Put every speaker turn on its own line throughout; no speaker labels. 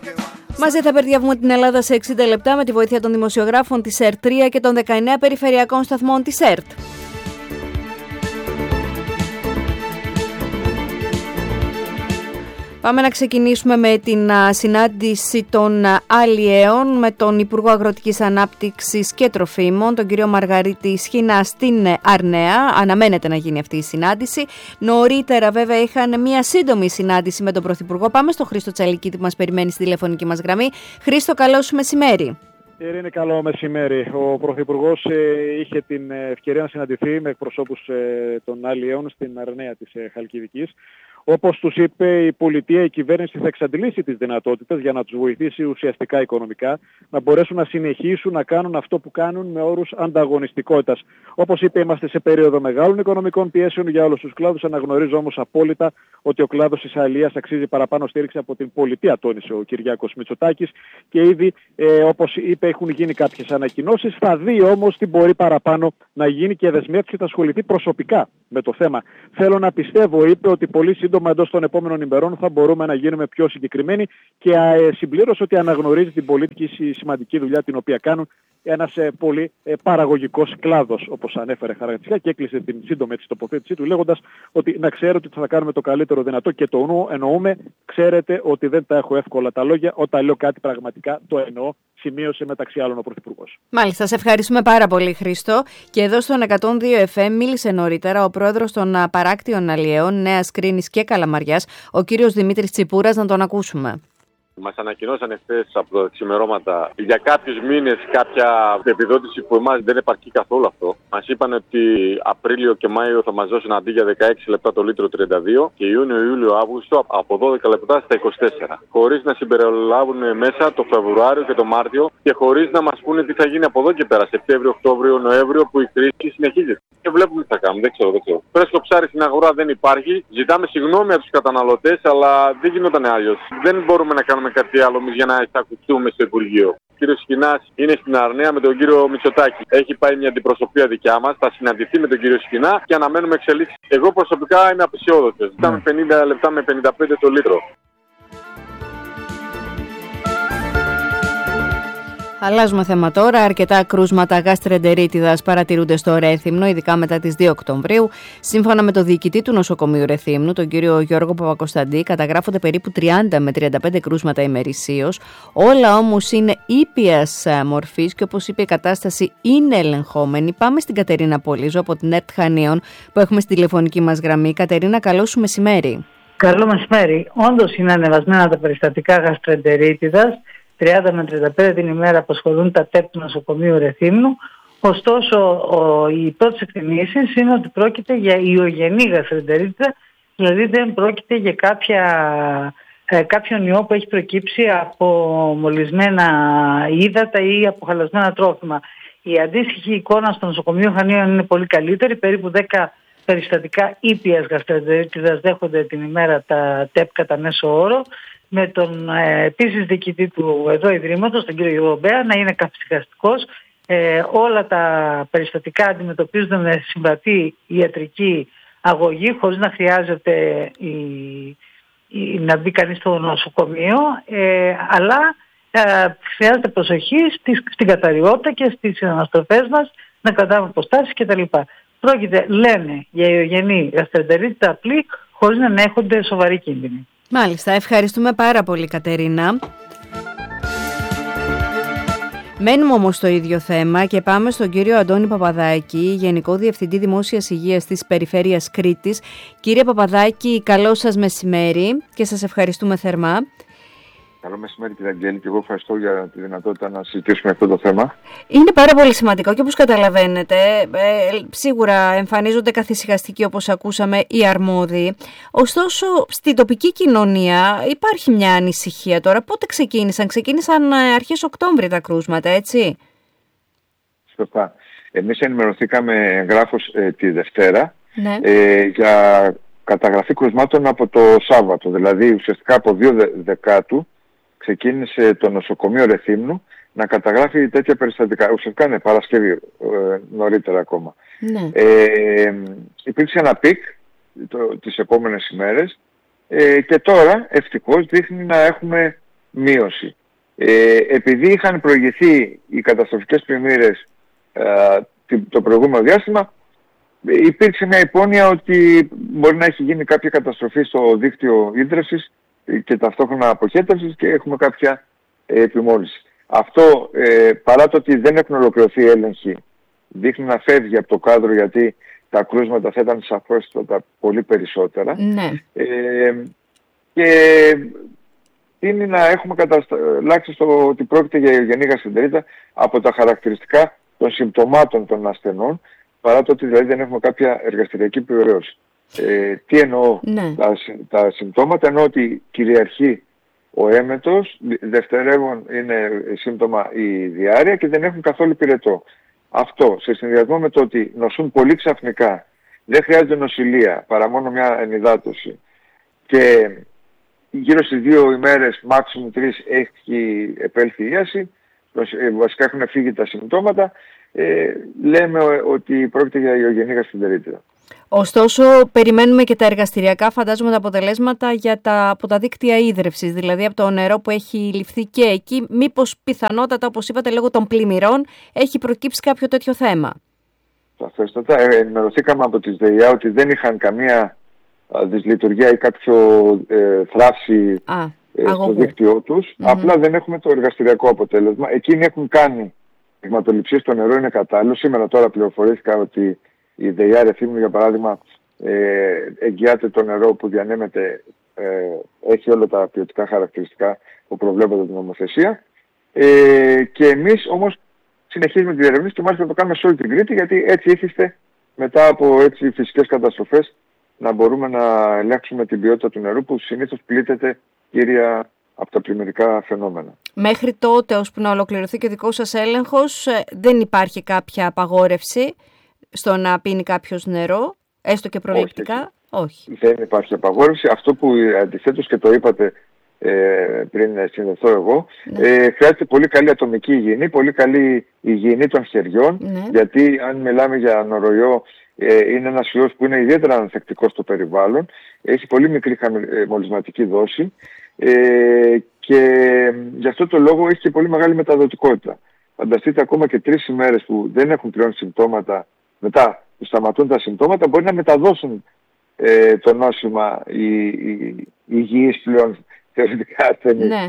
Μαζί θα περδιαβούμε την Ελλάδα σε 60 λεπτά με τη βοήθεια των δημοσιογράφων της ΕΡΤ 3 και των 19 περιφερειακών σταθμών της ΕΡΤ. Πάμε να ξεκινήσουμε με την συνάντηση των αλλιέων με τον Υπουργό Αγροτικής Ανάπτυξης και Τροφίμων, τον κύριο Μαργαρίτη Σχοινά, στην Αρναία. Αναμένεται να γίνει αυτή η συνάντηση. Νωρίτερα βέβαια είχαν μια σύντομη συνάντηση με τον Πρωθυπουργό. Πάμε στο Χρήστο Τσαλική που μας περιμένει στη τηλεφωνική μας γραμμή. Χρήστο, καλό σου μεσημέρι.
Είναι καλό μεσημέρι. Ο Πρωθυπουργός είχε την ευκαιρία να συναντηθεί με εκπροσώπους των αλλιέων στην Αρναία της Χαλκιδικής. Όπως τους είπε, η πολιτεία, η κυβέρνηση θα εξαντλήσει τις δυνατότητες για να τους βοηθήσει ουσιαστικά οικονομικά, να μπορέσουν να συνεχίσουν να κάνουν αυτό που κάνουν με όρους ανταγωνιστικότητας. Όπως είπε, είμαστε σε περίοδο μεγάλων οικονομικών πιέσεων για όλους τους κλάδους. Αναγνωρίζω όμως απόλυτα ότι ο κλάδος της αλληλείας αξίζει παραπάνω στήριξη από την πολιτεία, τόνισε ο Κυριάκος Μητσοτάκης. Και ήδη, όπως είπε, έχουν γίνει κάποιες ανακοινώσεις. Θα δει όμως τι μπορεί παραπάνω να γίνει και δεσμεύτηκε θα ασχοληθεί προσωπικά με το θέμα. Θέλω να πιστεύω, είπε, ότι πολύ σύντομα εντός των επόμενων ημερών θα μπορούμε να γίνουμε πιο συγκεκριμένοι και συμπλήρωσε ότι αναγνωρίζει την πολιτική σημαντική δουλειά την οποία κάνουν, ένας πολύ παραγωγικός κλάδος, όπως ανέφερε χαρακτηριστικά, και έκλεισε την σύντομη της τοποθέτησή του λέγοντας ότι να ξέρετε ότι θα κάνουμε το καλύτερο δυνατό και το εννοούμε. Ξέρετε ότι δεν τα έχω εύκολα τα λόγια. Όταν λέω κάτι πραγματικά το εννοώ, σημείωσε μεταξύ άλλων ο Πρωθυπουργός.
Μάλιστα, σε ευχαριστούμε πάρα πολύ, Χρήστο. Και εδώ στον 102 FM μίλησε νωρίτερα ο πρόεδρος των παράκτιων αλλιέων Νέας Κρίνης και Καλαμαριάς, ο κύριος Δημήτρης Τσιπούρας, να τον ακούσουμε.
Μας ανακοινώσανε χθες από τα ξημερώματα για κάποιους μήνες κάποια επιδότηση που εμάς δεν επαρκεί καθόλου αυτό. Μας είπαν ότι Απρίλιο και Μάιο θα μας δώσουν αντί για 16 λεπτά το λίτρο 32 και Ιούνιο, Ιούλιο, Αύγουστο από 12 λεπτά στα 24. Χωρίς να συμπεριλάβουν μέσα το Φεβρουάριο και το Μάρτιο και χωρίς να μας πούνε τι θα γίνει από εδώ και πέρα, Σεπτέμβριο, Οκτώβριο, Νοέμβριο, που η κρίση συνεχίζεται. Και βλέπουμε τι θα κάνουμε, δεν ξέρω. Φρέσκο ψάρι στην αγορά δεν υπάρχει. Ζητάμε συγγνώμη από τους καταναλωτές, αλλά δεν γινόταν αλλιώς. Δεν μπορούμε να κάνουμε κάτι άλλο για να εισακουστούμε στο Υπουργείο. Ο κύριος Σχοινάς είναι στην Αρναία με τον κύριο Μητσοτάκη. Έχει πάει μια αντιπροσωπεία δικιά μας, θα συναντηθεί με τον κύριο Σχοινά και αναμένουμε εξελίξεις. Εγώ προσωπικά είμαι απεσιόδοξος. Ζητάμε 50 λεπτά με 55 το λίτρο.
Αλλάζουμε θέμα τώρα. Αρκετά κρούσματα γαστρεντερίτιδας παρατηρούνται στο Ρέθυμνο, ειδικά μετά τις 2 Οκτωβρίου. Σύμφωνα με το διοικητή του νοσοκομείου Ρεθύμνου, τον κύριο Γιώργο Παπακοσταντή, καταγράφονται περίπου 30 με 35 κρούσματα ημερησίως. Όλα όμως είναι ήπιας μορφής και, όπως είπε, η κατάσταση είναι ελεγχόμενη. Πάμε στην Κατερίνα Πολύζο από την ΕΡΤ Χανίων που έχουμε στη τηλεφωνική μας γραμμή. Κατερίνα, καλό σου μεσημέρι.
Καλό μεσημέρι. Όντως είναι ανεβασμένα τα περιστατικά γαστρεντερίτιδας. 30 με 35 την ημέρα απασχολούν τα ΤΕΠ του νοσοκομείου Ρεθύμνου. Ωστόσο, οι πρώτες εκτιμήσεις είναι ότι πρόκειται για ιογενή γαστρεντερίτιδα, δηλαδή δεν πρόκειται για κάποιον ιό που έχει προκύψει από μολυσμένα ύδατα ή από χαλασμένα τρόφιμα. Η αντίστοιχη εικόνα στο νοσοκομείο Χανίων είναι πολύ καλύτερη. Περίπου 10 περιστατικά ήπιας γαστρεντερίτιδας δέχονται την ημέρα τα ΤΕΠ κατά μέσο όρο, με τον επίσης διοικητή του εδώ Ιδρύματος, τον κύριο Γιωβομπέα, να είναι καθησυχαστικός. Όλα τα περιστατικά αντιμετωπίζονται με συμβατή ιατρική αγωγή, χωρίς να χρειάζεται να μπει κανείς στο νοσοκομείο, αλλά χρειάζεται προσοχή στην καθαριότητα και στις αναστροφές μας, να κρατάμε αποστάσεις κτλ. Πρόκειται, λένε, για ιογενή γαστρεντερίτιδα απλή, χωρίς να έχονται σοβαροί κίνδυνοι.
Μάλιστα, ευχαριστούμε πάρα πολύ, Κατερίνα. Μένουμε όμως στο ίδιο θέμα και πάμε στον κύριο Αντώνη Παπαδάκη, Γενικό Διευθυντή Δημόσιας Υγείας της Περιφέρειας Κρήτης. Κύριε Παπαδάκη, καλό σας μεσημέρι και σας ευχαριστούμε θερμά.
Καλό μεσημέρι, κύριε Αγγέλη, και εγώ ευχαριστώ για τη δυνατότητα να συζητήσουμε αυτό το θέμα.
Είναι πάρα πολύ σημαντικό και όπως καταλαβαίνετε, σίγουρα εμφανίζονται καθησυχαστικοί, όπως ακούσαμε, οι αρμόδιοι. Ωστόσο, στην τοπική κοινωνία υπάρχει μια ανησυχία τώρα. Πότε ξεκίνησαν αρχές Οκτώβρη τα κρούσματα, έτσι?
Σωστά. Εμείς ενημερωθήκαμε εγγράφως τη Δευτέρα,
ναι,
για καταγραφή κρουσμάτων από το Σάββατο. Δηλαδή, ουσιαστικά από 2 Δεκάτου ξεκίνησε το νοσοκομείο Ρεθύμνου να καταγράφει τέτοια περιστατικά. Ουσιαστικά είναι Παρασκευή, νωρίτερα ακόμα.
Ναι.
Υπήρξε ένα πικ τις επόμενες ημέρες και τώρα ευτυχώς δείχνει να έχουμε μείωση. Επειδή είχαν προηγηθεί οι καταστροφικές πλημμύρες το προηγούμενο διάστημα, υπήρξε μια υπόνοια ότι μπορεί να έχει γίνει κάποια καταστροφή στο δίκτυο ίδρευσης και ταυτόχρονα αποχέτευσης και έχουμε κάποια επιμόλυνση. Αυτό, παρά το ότι δεν έχουν ολοκληρωθεί έλεγχοι, δείχνει να φεύγει από το κάδρο, γιατί τα κρούσματα θα ήταν σαφώς πολύ περισσότερα.
Ναι.
Και είναι να έχουμε κατασταλάξει στο ότι πρόκειται για ιογενή γαστρεντερίτιδα από τα χαρακτηριστικά των συμπτωμάτων των ασθενών, παρά το ότι δηλαδή δεν έχουμε κάποια εργαστηριακή επιβεβαίωση. Τι εννοώ?
Ναι.
Τα συμπτώματα εννοώ ότι κυριαρχεί ο έμετος, δευτερεύον είναι σύμπτωμα η διάρρεια και δεν έχουν καθόλου πυρετό. Αυτό σε συνδυασμό με το ότι νοσούν πολύ ξαφνικά, δεν χρειάζεται νοσηλεία παρά μόνο μια ενυδάτωση και γύρω στις 2 ημέρες, maximum 3, έχει επέλθει η ίαση, βασικά έχουν φύγει τα συμπτώματα, λέμε ότι πρόκειται για ιογενή γαστρεντερίτιδα.
Ωστόσο, περιμένουμε και τα εργαστηριακά, φαντάζομαι, τα αποτελέσματα από τα δίκτυα ίδρευσης, δηλαδή από το νερό που έχει ληφθεί και εκεί. Μήπως πιθανότατα, όπως είπατε, λόγω των πλημμυρών, έχει προκύψει κάποιο τέτοιο θέμα?
Σαφέστατα. Ενημερωθήκαμε από τις ΔΕΙΑ ότι δεν είχαν καμία δυσλειτουργία ή κάποιο θράψη στο δίκτυό τους. Απλά δεν έχουμε το εργαστηριακό αποτέλεσμα. Εκείνοι έχουν κάνει αιματοληψίες, το νερό είναι κατάλληλο. Σήμερα τώρα πληροφορήθηκα ότι η ΔΕΙΑ Ρεθύμνου, για παράδειγμα, εγγυάται το νερό που διανέμεται, έχει όλα τα ποιοτικά χαρακτηριστικά που προβλέπονται την νομοθεσία. Και εμείς όμως συνεχίζουμε τη διερεύνηση και μάλιστα το κάνουμε σε όλη την Κρήτη, γιατί έτσι ήθιστε μετά από φυσικές καταστροφές να μπορούμε να ελέγξουμε την ποιότητα του νερού που συνήθως πλήττεται κύρια από τα πλημμυρικά φαινόμενα.
Μέχρι τότε, ώσπου να ολοκληρωθεί και ο δικός σας έλεγχος, δεν υπάρχει κάποια απαγόρευση στο να πίνει κάποιος νερό, έστω και προληπτικά? Όχι.
Δεν υπάρχει απαγόρευση. Αυτό που αντιθέτως και το είπατε πριν συνδεθώ εγώ, χρειάζεται πολύ καλή ατομική υγιεινή, πολύ καλή υγιεινή των χεριών, γιατί αν μιλάμε για νοροϊό, είναι ένας ιός που είναι ιδιαίτερα ανθεκτικός στο περιβάλλον, έχει πολύ μικρή μολυσματική δόση και γι' αυτό το λόγο έχει και πολύ μεγάλη μεταδοτικότητα. Φανταστείτε, ακόμα και 3 ημέρες που δεν έχουν πλέον συμπτώματα, μετά που σταματούν τα συμπτώματα, μπορεί να μεταδώσουν το νόσημα οι υγιείς πλέον θεωρητικά ασθενείς.
Ναι.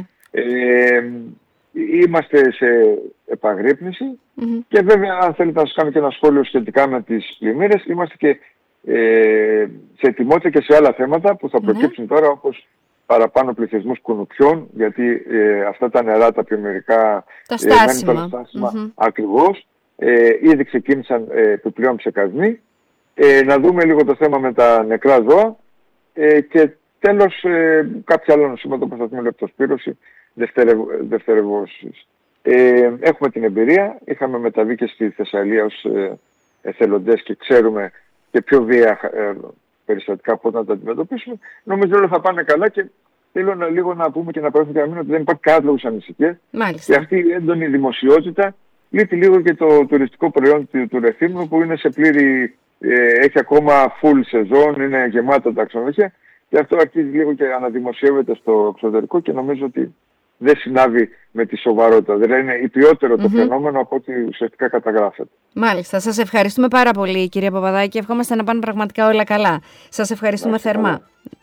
Είμαστε σε επαγρύπνηση και βέβαια, αν θέλετε να σας κάνω και ένα σχόλιο σχετικά με τις πλημμύρες, είμαστε και σε ετοιμότητα και σε άλλα θέματα που θα προκύψουν τώρα, όπως παραπάνω πληθυσμούς κουνουπιών, γιατί αυτά τα νερά, τα πλημμυρικά,
τα στάσιμα,
ακριβώς, ήδη ξεκίνησαν επιπλέον ψεκασμοί. Να δούμε λίγο το θέμα με τα νεκρά ζώα και τέλος κάποια άλλα νοσήματα που θα δούμε λεπτοσπύρωση, δευτερευώσεις. Έχουμε την εμπειρία, είχαμε μεταβεί και στη Θεσσαλία ως εθελοντές και ξέρουμε και πιο βία περιστατικά πώς να τα αντιμετωπίσουμε. Νομίζω όλα θα πάνε καλά και θέλω λίγο να πούμε και να παρέχουμε για μένα ότι δεν υπάρχει κανένα λόγος ανησυχίας. Και αυτή η έντονη δημοσιότητα λείπει λίγο και το τουριστικό προϊόν του Ρεθύμνου, που είναι σε πλήρη, έχει ακόμα full σεζόν, είναι γεμάτα τα ξενοδοχεία και αυτό αρχίζει λίγο και αναδημοσιεύεται στο εξωτερικό και νομίζω ότι δεν συνάδει με τη σοβαρότητα. Δηλαδή είναι υπιότερο το φαινόμενο από ό,τι ουσιαστικά καταγράφεται.
Μάλιστα. Σας ευχαριστούμε πάρα πολύ, κυρία Παπαδάκη. Ευχόμαστε να πάνε πραγματικά όλα καλά. Σας ευχαριστούμε θερμά.